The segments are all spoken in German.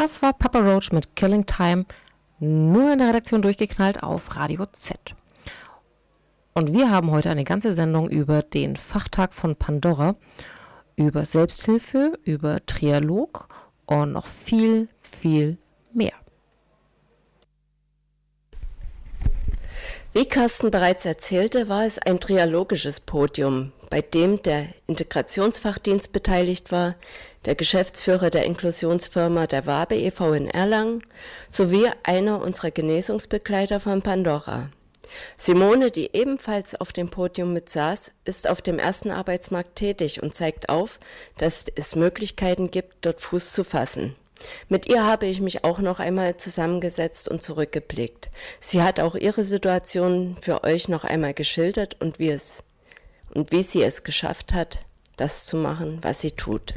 Das war Papa Roach mit Killing Time, nur in der Redaktion durchgeknallt auf Radio Z. Und wir haben heute eine ganze Sendung über den Fachtag von Pandora, über Selbsthilfe, über Trialog und noch viel, viel mehr. Wie Carsten bereits erzählte, war es ein trialogisches Podium, bei dem der Integrationsfachdienst beteiligt war, der Geschäftsführer der Inklusionsfirma der Wabe e.V. in Erlangen sowie einer unserer Genesungsbegleiter von Pandora. Simone, die ebenfalls auf dem Podium mitsaß, ist auf dem ersten Arbeitsmarkt tätig und zeigt auf, dass es Möglichkeiten gibt, dort Fuß zu fassen. Mit ihr habe ich mich auch noch einmal zusammengesetzt und zurückgeblickt. Sie hat auch ihre Situation für euch noch einmal geschildert und wie sie es geschafft hat, das zu machen, was sie tut.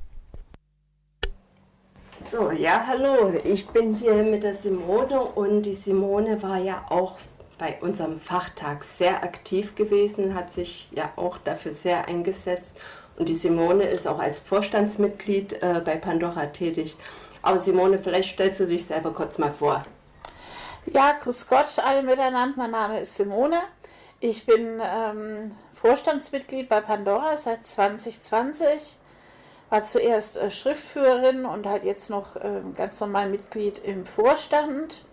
So, ja, hallo, ich bin hier mit der Simone und die Simone war ja auch bei unserem Fachtag sehr aktiv gewesen, hat sich ja auch dafür sehr eingesetzt. Und die Simone ist auch als Vorstandsmitglied bei Pandora tätig. Aber Simone, vielleicht stellst du dich selber kurz mal vor. Ja, grüß Gott alle miteinander. Mein Name ist Simone. Ich bin Vorstandsmitglied bei Pandora seit 2020. War zuerst Schriftführerin und halt jetzt noch ganz normal Mitglied im Vorstand.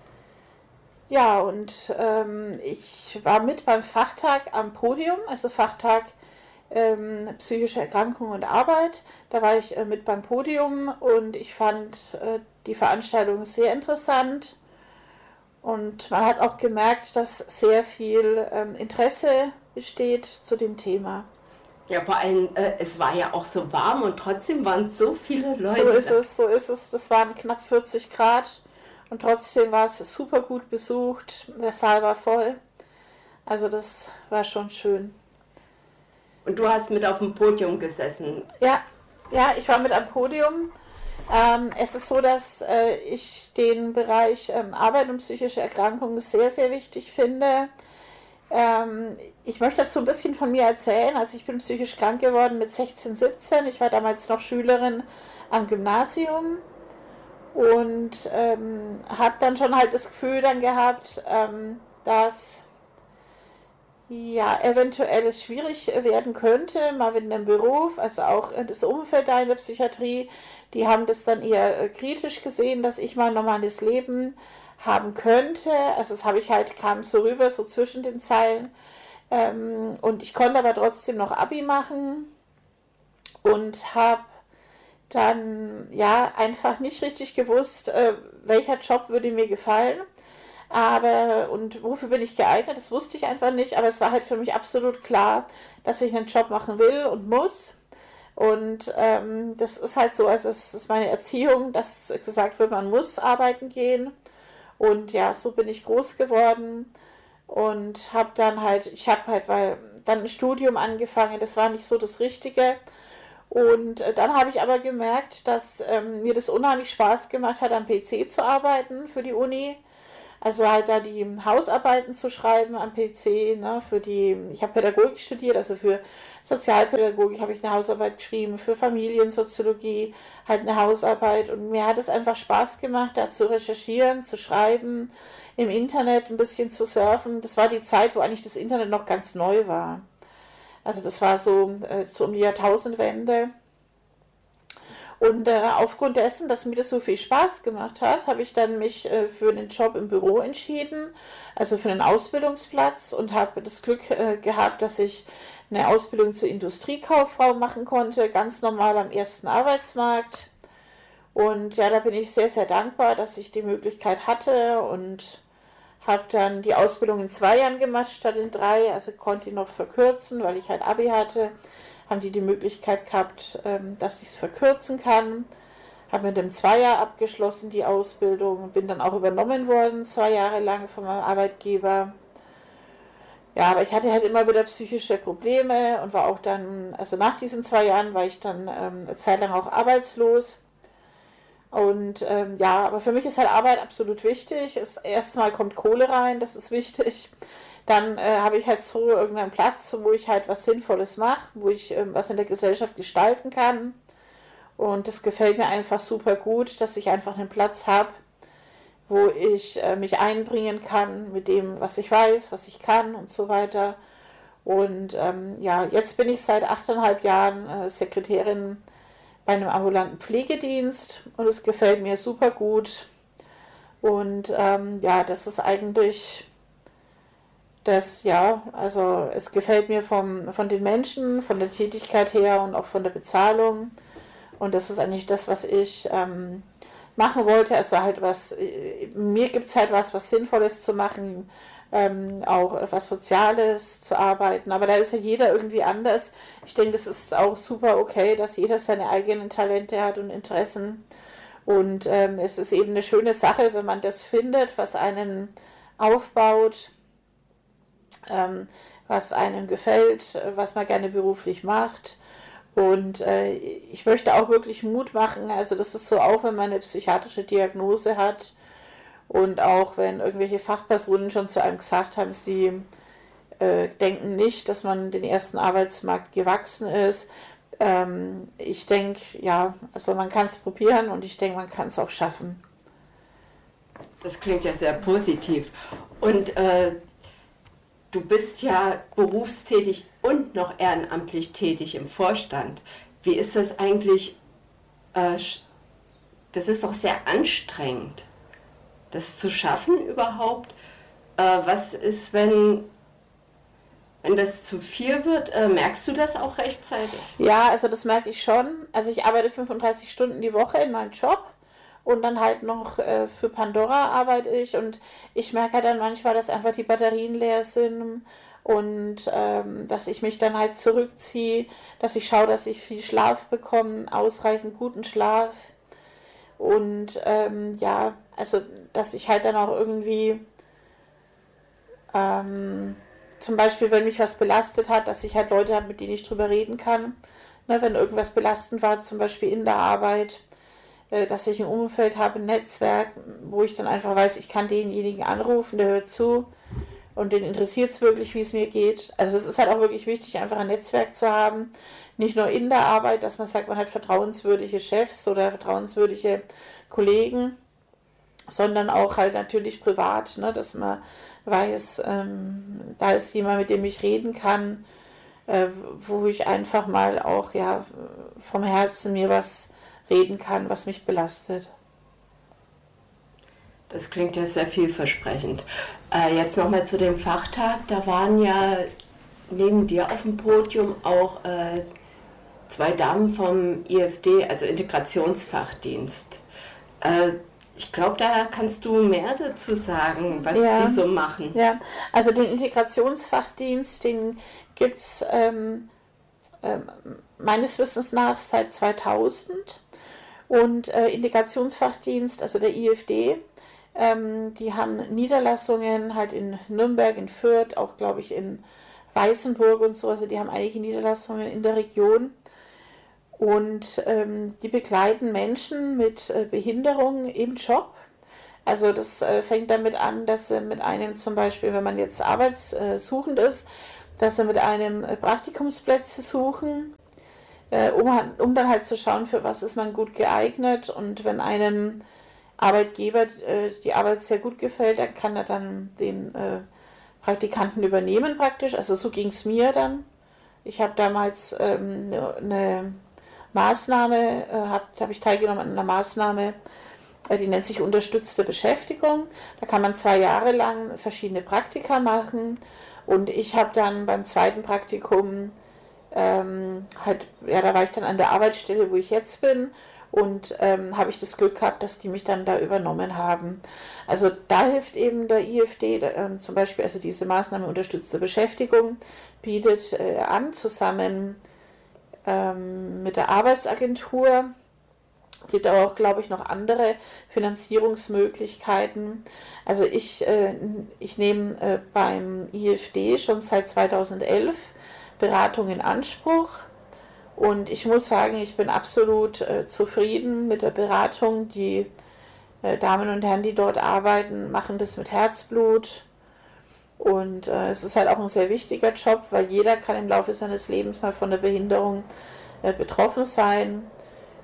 Ja, und ich war mit beim Fachtag am Podium, also Fachtag psychische Erkrankung und Arbeit. Da war ich mit beim Podium und ich fand die Veranstaltung sehr interessant und man hat auch gemerkt, dass sehr viel Interesse besteht zu dem Thema. Ja, vor allem, es war ja auch so warm und trotzdem waren so viele Leute. So ist es. Das waren knapp 40 Grad und trotzdem war es super gut besucht. Der Saal war voll. Also das war schon schön. Und du hast mit auf dem Podium gesessen. Ja, ich war mit am Podium. Es ist so, dass ich den Bereich Arbeit und psychische Erkrankungen sehr, sehr wichtig finde. Ich möchte dazu ein bisschen von mir erzählen. Also ich bin psychisch krank geworden mit 16, 17. Ich war damals noch Schülerin am Gymnasium und habe dann schon halt das Gefühl dann gehabt, dass ja, eventuell es schwierig werden könnte, mal in dem Beruf, also auch das Umfeld da in der Psychiatrie, die haben das dann eher kritisch gesehen, dass ich mal ein normales Leben haben könnte. Also das habe ich halt, kam so rüber, so zwischen den Zeilen. Und ich konnte aber trotzdem noch Abi machen und habe dann ja einfach nicht richtig gewusst, welcher Job würde mir gefallen. Und wofür bin ich geeignet, das wusste ich einfach nicht, aber es war halt für mich absolut klar, dass ich einen Job machen will und muss. Und das ist halt so, also es ist meine Erziehung, dass gesagt wird, man muss arbeiten gehen. Und ja, so bin ich groß geworden und habe dann halt, dann ein Studium angefangen, das war nicht so das Richtige. Und dann habe ich aber gemerkt, dass mir das unheimlich Spaß gemacht hat, am PC zu arbeiten für die Uni. Also halt da die Hausarbeiten zu schreiben am PC, ne, ich habe Pädagogik studiert, also für Sozialpädagogik habe ich eine Hausarbeit geschrieben, für Familiensoziologie halt eine Hausarbeit und mir hat es einfach Spaß gemacht, da zu recherchieren, zu schreiben, im Internet ein bisschen zu surfen. Das war die Zeit, wo eigentlich das Internet noch ganz neu war. Also das war so um die Jahrtausendwende. Und aufgrund dessen, dass mir das so viel Spaß gemacht hat, habe ich dann mich für einen Job im Büro entschieden, also für einen Ausbildungsplatz und habe das Glück gehabt, dass ich eine Ausbildung zur Industriekauffrau machen konnte, ganz normal am ersten Arbeitsmarkt. Und ja, da bin ich sehr, sehr dankbar, dass ich die Möglichkeit hatte und habe dann die Ausbildung in 2 Jahren gemacht statt in 3, also konnte ich noch verkürzen, weil ich halt Abi hatte. Haben die Möglichkeit gehabt, dass ich es verkürzen kann. Habe mit dem 2 Jahr abgeschlossen, die Ausbildung. Bin dann auch übernommen worden, 2 Jahre lang von meinem Arbeitgeber. Ja, aber ich hatte halt immer wieder psychische Probleme und war auch dann, also nach diesen 2 Jahren war ich dann eine Zeit lang auch arbeitslos. Und ja, aber für mich ist halt Arbeit absolut wichtig. Erstmal kommt Kohle rein, das ist wichtig. Dann habe ich halt so irgendeinen Platz, wo ich halt was Sinnvolles mache, wo ich was in der Gesellschaft gestalten kann. Und das gefällt mir einfach super gut, dass ich einfach einen Platz habe, wo ich mich einbringen kann mit dem, was ich weiß, was ich kann und so weiter. Und ja, jetzt bin ich seit 8,5 Jahren Sekretärin bei einem ambulanten Pflegedienst und es gefällt mir super gut. Und ja, das ist eigentlich das, ja, also es gefällt mir von den Menschen, von der Tätigkeit her und auch von der Bezahlung. Und das ist eigentlich das, was ich machen wollte. Also halt mir gibt es halt was Sinnvolles zu machen, auch was Soziales zu arbeiten. Aber da ist ja jeder irgendwie anders. Ich denke, das ist auch super okay, dass jeder seine eigenen Talente hat und Interessen. Und es ist eben eine schöne Sache, wenn man das findet, was einen aufbaut, was einem gefällt, was man gerne beruflich macht. Und ich möchte auch wirklich Mut machen. Also das ist so, auch wenn man eine psychiatrische Diagnose hat und auch wenn irgendwelche Fachpersonen schon zu einem gesagt haben, sie denken nicht, dass man den ersten Arbeitsmarkt gewachsen ist. Ich denke, ja, also man kann es probieren und ich denke, man kann es auch schaffen. Das klingt ja sehr positiv. Und du bist ja berufstätig und noch ehrenamtlich tätig im Vorstand. Wie ist das eigentlich? Das ist doch sehr anstrengend, das zu schaffen überhaupt. Was ist, wenn das zu viel wird? Merkst du das auch rechtzeitig? Ja, also das merke ich schon. Also ich arbeite 35 Stunden die Woche in meinem Job. Und dann halt noch für Pandora arbeite ich und ich merke halt dann manchmal, dass einfach die Batterien leer sind und dass ich mich dann halt zurückziehe, dass ich schaue, dass ich viel Schlaf bekomme, ausreichend guten Schlaf und ja, also dass ich halt dann auch irgendwie zum Beispiel, wenn mich was belastet hat, dass ich halt Leute habe, mit denen ich drüber reden kann, ne, wenn irgendwas belastend war, zum Beispiel in der Arbeit, dass ich ein Umfeld habe, ein Netzwerk, wo ich dann einfach weiß, ich kann denjenigen anrufen, der hört zu und den interessiert es wirklich, wie es mir geht. Also es ist halt auch wirklich wichtig, einfach ein Netzwerk zu haben, nicht nur in der Arbeit, dass man sagt, man hat vertrauenswürdige Chefs oder vertrauenswürdige Kollegen, sondern auch halt natürlich privat, ne, dass man weiß, da ist jemand, mit dem ich reden kann, wo ich einfach mal auch ja vom Herzen mir was reden kann, was mich belastet. Das klingt ja sehr vielversprechend. Jetzt nochmal zu dem Fachtag. Da waren ja neben dir auf dem Podium auch 2 Damen vom IFD, also Integrationsfachdienst. Ich glaube, da kannst du mehr dazu sagen, was die so machen. Ja, also den Integrationsfachdienst, den gibt es meines Wissens nach seit 2000. Und Integrationsfachdienst, also der IFD, die haben Niederlassungen halt in Nürnberg, in Fürth, auch glaube ich in Weißenburg und so, also die haben einige Niederlassungen in der Region. Und die begleiten Menschen mit Behinderung im Job. Also das fängt damit an, dass sie mit einem zum Beispiel, wenn man jetzt arbeitssuchend ist, dass sie mit einem Praktikumsplätze suchen, um dann halt zu schauen, für was ist man gut geeignet. Und wenn einem Arbeitgeber die Arbeit sehr gut gefällt, dann kann er dann den Praktikanten übernehmen praktisch. Also so ging es mir dann. Ich habe damals eine Maßnahme, habe ich teilgenommen an einer Maßnahme, die nennt sich unterstützte Beschäftigung. Da kann man 2 Jahre lang verschiedene Praktika machen. Und ich habe dann beim zweiten Praktikum da war ich dann an der Arbeitsstelle, wo ich jetzt bin, und habe ich das Glück gehabt, dass die mich dann da übernommen haben. Also da hilft eben der IFD, zum Beispiel, also diese Maßnahme unterstützte Beschäftigung bietet an, zusammen mit der Arbeitsagentur. Gibt aber auch, glaube ich, noch andere Finanzierungsmöglichkeiten. Also ich nehme beim IFD schon seit 2011 Beratung in Anspruch und ich muss sagen, ich bin absolut zufrieden mit der Beratung. Die Damen und Herren, die dort arbeiten, machen das mit Herzblut und es ist halt auch ein sehr wichtiger Job, weil jeder kann im Laufe seines Lebens mal von der Behinderung betroffen sein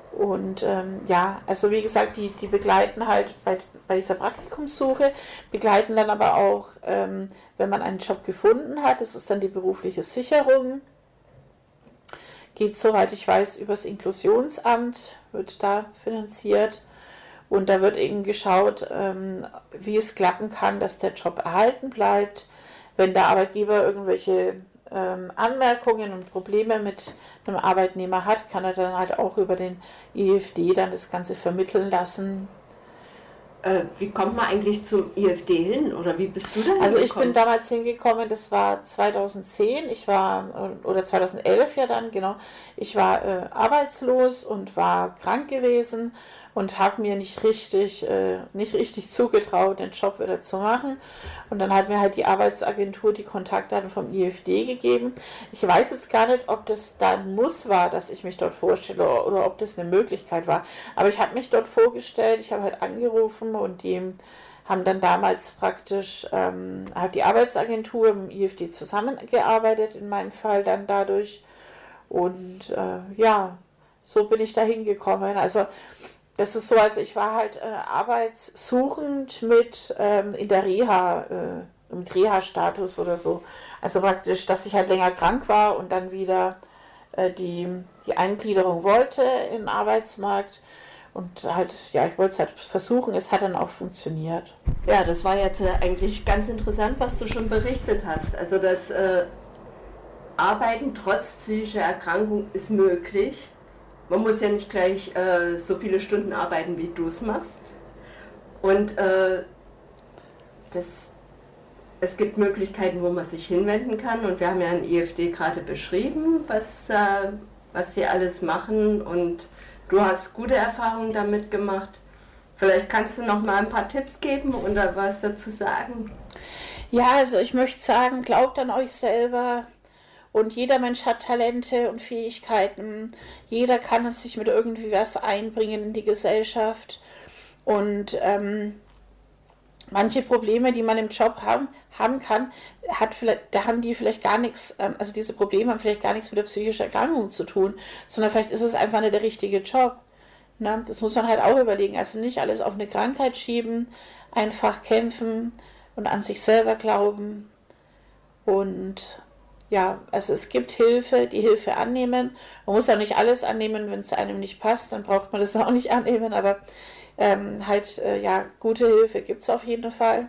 Und ja, also wie gesagt, die begleiten halt bei dieser Praktikumssuche, begleiten dann aber auch, wenn man einen Job gefunden hat, das ist dann die berufliche Sicherung, geht, soweit ich weiß, übers Inklusionsamt, wird da finanziert. Und da wird eben geschaut, wie es klappen kann, dass der Job erhalten bleibt. Wenn der Arbeitgeber irgendwelche Anmerkungen und Probleme mit einem Arbeitnehmer hat, kann er dann halt auch über den IFD dann das Ganze vermitteln lassen. Wie kommt man eigentlich zum IFD hin oder wie bist du da hingekommen? Also ich bin damals hingekommen, das war 2010, oder 2011 ja dann, genau. Ich war arbeitslos und war krank gewesen und habe mir nicht richtig zugetraut, den Job wieder zu machen. Und dann hat mir halt die Arbeitsagentur die Kontaktdaten vom IFD gegeben. Ich weiß jetzt gar nicht, ob das da ein Muss war, dass ich mich dort vorstelle oder ob das eine Möglichkeit war. Aber ich habe mich dort vorgestellt, ich habe halt angerufen und die haben dann damals praktisch, hat die Arbeitsagentur mit dem IFD zusammengearbeitet, in meinem Fall dann dadurch. Und ja, so bin ich da hingekommen. Also das ist so, also ich war halt arbeitssuchend mit in der mit Reha-Status oder so. Also praktisch, dass ich halt länger krank war und dann wieder die Eingliederung wollte in den Arbeitsmarkt. Und halt, ja, ich wollte es halt versuchen, es hat dann auch funktioniert. Ja, das war jetzt eigentlich ganz interessant, was du schon berichtet hast. Also das Arbeiten trotz psychischer Erkrankung ist möglich. Man muss ja nicht gleich so viele Stunden arbeiten, wie du es machst. Und es gibt Möglichkeiten, wo man sich hinwenden kann. Und wir haben ja ein IFD gerade beschrieben, was sie alles machen. Und du hast gute Erfahrungen damit gemacht. Vielleicht kannst du noch mal ein paar Tipps geben oder was dazu sagen? Ja, also ich möchte sagen, glaubt an euch selber. Und jeder Mensch hat Talente und Fähigkeiten. Jeder kann sich mit irgendwie was einbringen in die Gesellschaft. Und manche Probleme, die man im Job haben kann, da haben die vielleicht gar nichts, also diese Probleme haben vielleicht gar nichts mit der psychischen Erkrankung zu tun, sondern vielleicht ist es einfach nicht der richtige Job. Ne? Das muss man halt auch überlegen. Also nicht alles auf eine Krankheit schieben, einfach kämpfen und an sich selber glauben. Und ja, also es gibt Hilfe, die Hilfe annehmen. Man muss auch nicht alles annehmen, wenn es einem nicht passt, dann braucht man das auch nicht annehmen, aber ja, gute Hilfe gibt es auf jeden Fall.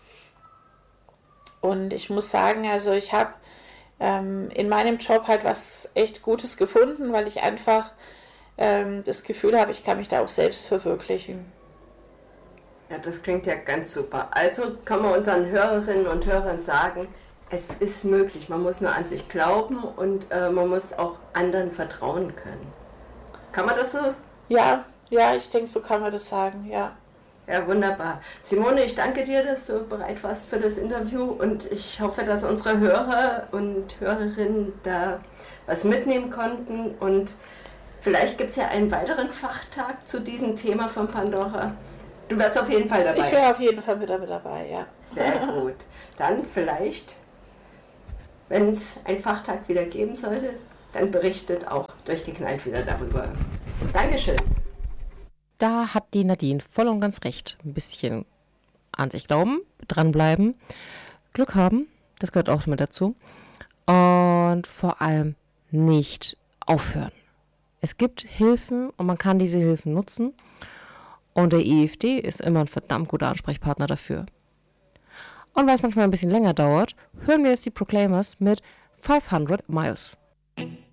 Und ich muss sagen, also ich habe in meinem Job halt was echt Gutes gefunden, weil ich einfach das Gefühl habe, ich kann mich da auch selbst verwirklichen. Ja, das klingt ja ganz super. Also kann man unseren Hörerinnen und Hörern sagen, es ist möglich, man muss nur an sich glauben und man muss auch anderen vertrauen können. Kann man das so? Ja, ich denke, so kann man das sagen, ja. Ja, wunderbar. Simone, ich danke dir, dass du bereit warst für das Interview und ich hoffe, dass unsere Hörer und Hörerinnen da was mitnehmen konnten und vielleicht gibt es ja einen weiteren Fachtag zu diesem Thema von Pandora. Du wärst auf jeden Fall dabei. Ich wäre auf jeden Fall mit dabei, ja. Sehr gut. Dann vielleicht, wenn es einen Fachtag wieder geben sollte, dann berichtet auch Durchgeknallt wieder darüber. Dankeschön. Da hat die Nadine voll und ganz recht. Ein bisschen an sich glauben, dranbleiben, Glück haben, das gehört auch mit dazu. Und vor allem nicht aufhören. Es gibt Hilfen und man kann diese Hilfen nutzen. Und der IFD ist immer ein verdammt guter Ansprechpartner dafür. Und weil es manchmal ein bisschen länger dauert, hören wir jetzt die Proclaimers mit 500 Miles.